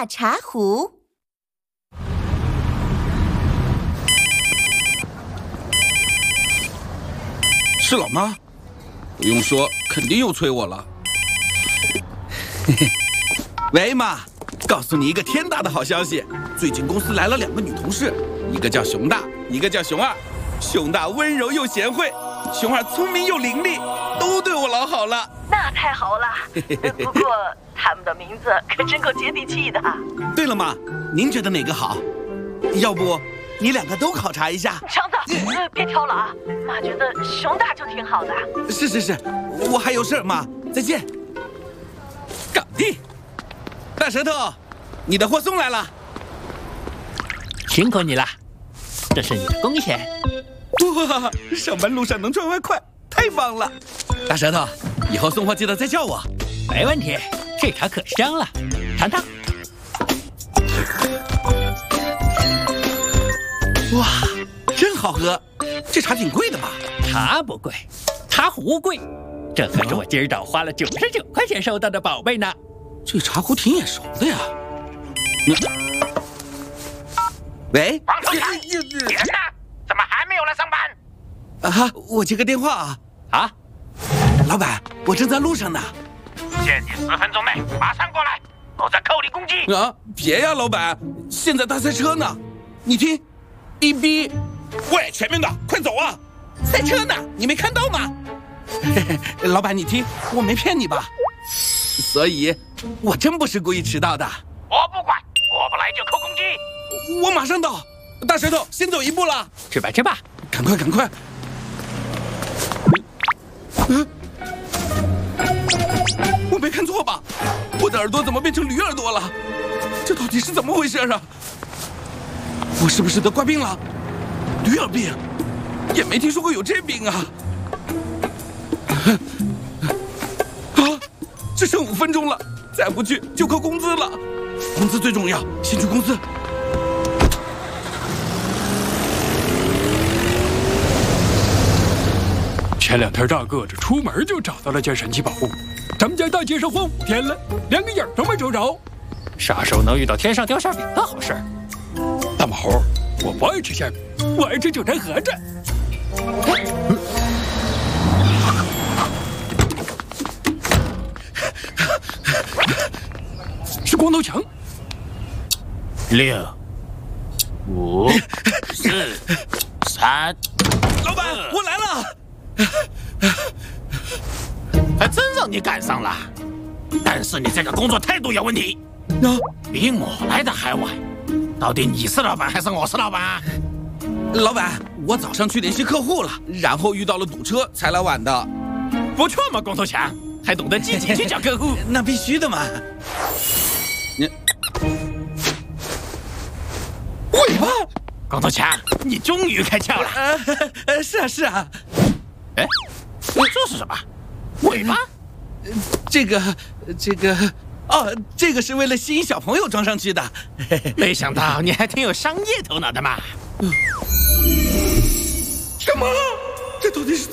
大茶壶。 是老妈，不用说，肯定又催我了。嘿嘿，喂妈，告诉你一个天大的好消息，最近公司来了2个女同事，一个叫熊大，一个叫熊二。熊大温柔又贤惠，熊二聪明又伶俐，都对我老好了。 那太好了。不过他们的名字可真够接地气的。 对了妈，您觉得哪个好？要不你2个都考察一下。 强子，别挑了啊！妈觉得熊大就挺好的。 是，我还有事儿，妈，再见。搞定。大舌头，你的货送来了。 辛苦你了，这是你的贡献。 哇，上班路上能赚外快，太棒了！大舌头，以后送货记得再叫我。 没问题，这茶可香了，尝尝。 哇，真好喝！这茶挺贵的吧？ 茶不贵，茶壶贵。这可是我今儿早花了99块钱收到的宝贝呢。 这茶壶挺眼熟的呀。喂， 王头强，你人呢？怎么还没有来上班？ 啊，我接个电话啊。老板，我正在路上呢。 限你10分钟内马上过来，否则扣你工资。 啊，别呀，老板，现在大赛车呢。你听，1逼。 喂，前面的，快走啊！ 赛车呢，你没看到吗？老板，你听，我没骗你吧？所以，我真不是故意迟到的。 我不管，过不来就扣工资。 我马上到。大舌头，先走1步了。 吃吧。 赶快。我没看错吧？我的耳朵怎么变成驴耳朵了？这到底是怎么回事啊？我是不是得怪病了？驴耳病，也没听说过有这病啊！只剩5分钟了，再不去就扣工资了。工资最重要，先去公司。 前2天大个子出门就找到了件神奇宝物，咱们在大街上晃5天了，连个影都没瞅着。 啥时候能遇到天上掉馅饼的好事？ 大马猴，我不爱吃馅饼，我爱吃韭菜盒子。是光头强。 6、5、4、3。 老板，我来了。 还真让你赶上了，但是你这个工作态度有问题。比我来的还晚，到底你是老板还是我是老板？ 老板，我早上去联系客户了，然后遇到了堵车才来晚的。 不错嘛，光头强，还懂得积极去找客户。 那必须的嘛。你尾巴， 光头强，你终于开窍了。 是啊。 哎，这是什么？尾巴？ 这个，哦，这个是为了吸引小朋友装上去的。 没想到你还挺有商业头脑的嘛。 什么？这到底是？